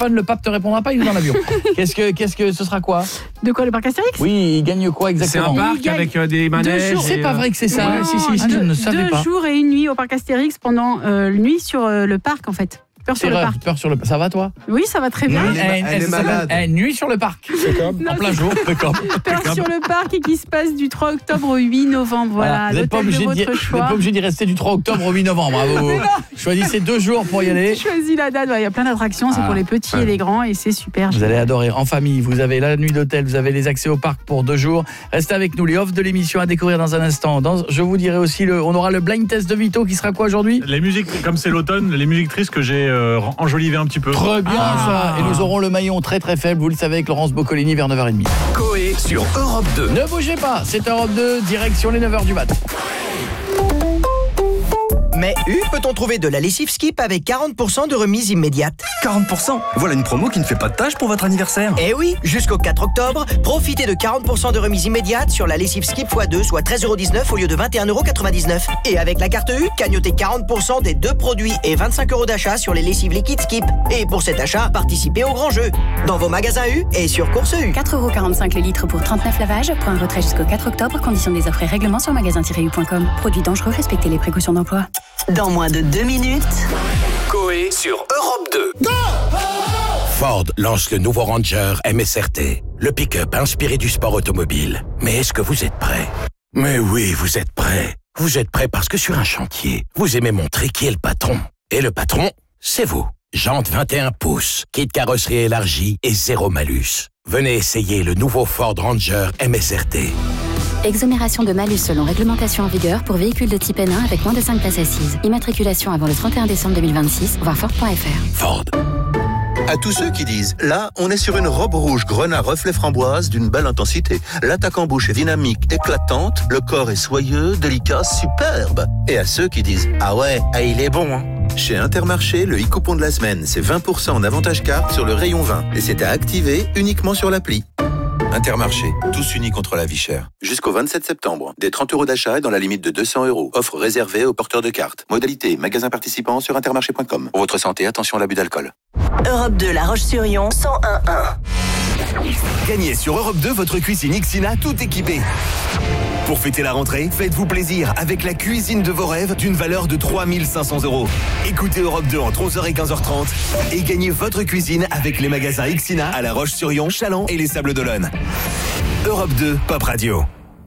téléphone, le pape te répondra pas, il est dans l'avion. Qu'est-ce que ce sera quoi? De quoi, le parc Astérix? Oui, il gagne quoi exactement? C'est un parc avec des manèges. C'est pas vrai que c'est ça. Non, Si, je ne savais pas. 2 jours et 1 nuit au parc Astérix pendant une nuit sur le parc en fait. Peur sur le parc. Peur sur le parc. Ça va toi? Oui, ça va très bien. Elle est malade. Nuit sur le parc. En plein jour. Peur sur le parc et qui se passe du 3 octobre au 8 novembre. Voilà, vous n'êtes pas obligé d'y rester du 3 octobre au 8 novembre. Bravo. Choisissez 2 jours pour y aller. Choisis la date. Il y a plein d'attractions. C'est pour les petits et les grands et c'est super. Vous allez adorer. En famille, vous avez la nuit d'hôtel, vous avez les accès au parc pour 2 jours. Restez avec nous. Les offres de l'émission à découvrir dans un instant. Je vous dirai aussi, on aura le blind test de Vito qui sera quoi aujourd'hui? Les musiques, comme c'est l'automne, les musiques tristes que j'ai enjolivé un petit peu. Très bien ça. Et nous aurons le maillon très très faible, vous le savez, avec Laurence Boccolini vers 9h30. Coé sur Europe 2. Ne bougez pas, c'est Europe 2, direction les 9h du mat. Mais peut-on trouver de la lessive Skip avec 40% de remise immédiate? 40%. Voilà une promo qui ne fait pas de tâche pour votre anniversaire. Eh oui, jusqu'au 4 octobre, profitez de 40% de remise immédiate sur la lessive Skip x2, soit 13,19€ au lieu de 21,99€. Et avec la carte U, cagnotez 40% des 2 produits et 25€ d'achat sur les lessives liquides Skip. Et pour cet achat, participez au grand jeu. Dans vos magasins U et sur Course U. 4,45€ le litre pour 39 lavages. Point retrait jusqu'au 4 octobre. Conditions des offres et règlements sur magasin-u.com. Produits dangereux, respectez les précautions d'emploi. Dans moins de 2 minutes. Coé sur Europe 2. Go! Ford lance le nouveau Ranger MSRT, le pick-up inspiré du sport automobile. Mais est-ce que vous êtes prêts? Mais oui, vous êtes prêts. Vous êtes prêts parce que sur un chantier, vous aimez montrer qui est le patron. Et le patron, c'est vous. Jantes 21 pouces, kit carrosserie élargie et 0 malus. Venez essayer le nouveau Ford Ranger MSRT. Exonération de malus selon réglementation en vigueur pour véhicules de type N1 avec moins de 5 places assises. Immatriculation avant le 31 décembre 2026, voir Ford.fr. Ford. À tous ceux qui disent « Là, on est sur une robe rouge grenat reflet framboise d'une belle intensité. L'attaque en bouche est dynamique, éclatante, le corps est soyeux, délicat, superbe. » Et à ceux qui disent « Ah ouais, il est bon, hein !» Chez Intermarché, le e-coupon de la semaine, c'est 20% en avantage carte sur le rayon 20. Et c'est à activer uniquement sur l'appli. Intermarché, tous unis contre la vie chère. Jusqu'au 27 septembre, des 30€ d'achat et dans la limite de 200€. Offre réservée aux porteurs de cartes. Modalité, magasin participant sur intermarché.com. Pour votre santé, attention à l'abus d'alcool. Europe 2, La Roche-sur-Yon, 101.1. Gagnez sur Europe 2 votre cuisine Ixina tout équipée. Pour fêter la rentrée, faites-vous plaisir avec la cuisine de vos rêves d'une valeur de 3 500€. Écoutez Europe 2 entre 11h et 15h30 et gagnez votre cuisine avec les magasins Ixina à La Roche-sur-Yon, Châlons et les Sables d'Olonne. Europe 2, Pop Radio.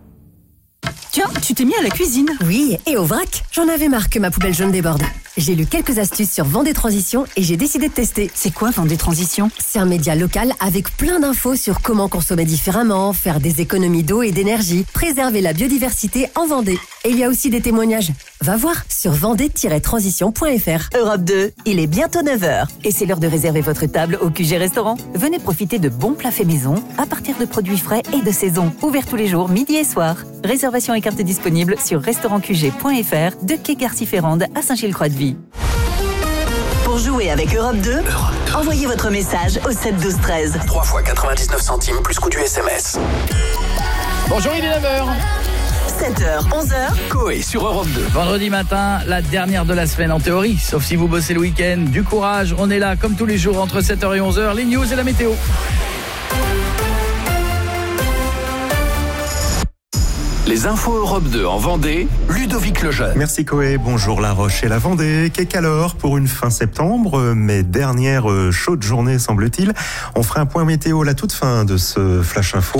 Tiens, tu t'es mis à la cuisine? Oui, et au vrac, j'en avais marre que ma poubelle jaune déborde. J'ai lu quelques astuces sur Vendée Transition et j'ai décidé de tester. C'est quoi Vendée Transition? C'est un média local avec plein d'infos sur comment consommer différemment, faire des économies d'eau et d'énergie, préserver la biodiversité en Vendée. Et il y a aussi des témoignages. Va voir sur vendée-transition.fr. Europe 2, il est bientôt 9h. Et c'est l'heure de réserver votre table au QG Restaurant. Venez profiter de bons plats faits maison à partir de produits frais et de saison. Ouvert tous les jours, midi et soir. Réservation et carte disponible sur restaurantqg.fr de quai Garcy-Ferrande à Saint-Gilles-Croix-de-Vie. Pour jouer avec Europe 2, envoyez votre message au 7 12 13. 3 fois 99 centimes plus coût du SMS. Bonjour, il est 9h. 7h, 11h. Coé sur Europe 2. Vendredi matin, la dernière de la semaine en théorie, sauf si vous bossez le week-end. Du courage, on est là comme tous les jours entre 7h et 11h. Les news et la météo. Les infos Europe 2 en Vendée, Ludovic Lejeune. Merci Coé, bonjour La Roche et la Vendée. Qu'alors pour une fin septembre, mais dernière chaude journée semble-t-il. On fera un point météo à la toute fin de ce Flash Info.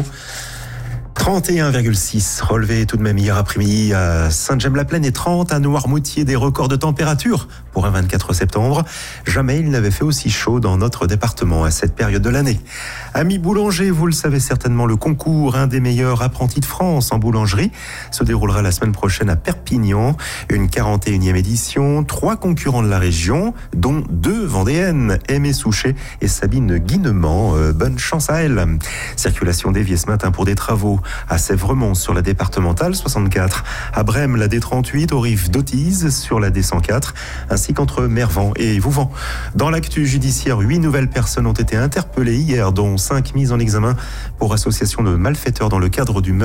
31,6 relevé tout de même hier après-midi à Saint-Gemme-la-Plaine et 30 à Noirmoutier, des records de température pour un 24 septembre. Jamais il n'avait fait aussi chaud dans notre département à cette période de l'année. Amis boulangers, vous le savez certainement, le concours, un des meilleurs apprentis de France en boulangerie, se déroulera la semaine prochaine à Perpignan. Une 41e édition, 3 concurrents de la région, dont 2 vendéennes, Aimée Souchet et Sabine Guinement. Bonne chance à elles. Circulation déviée ce matin pour des travaux à Sèvremont sur la départementale 64, à Brême la D38, aux rives d'Autise sur la D104, ainsi qu'entre Mervan et Vouvant. Dans l'actu judiciaire, 8 nouvelles personnes ont été interpellées hier, dont 5 mises en examen pour association de malfaiteurs dans le cadre du meurtre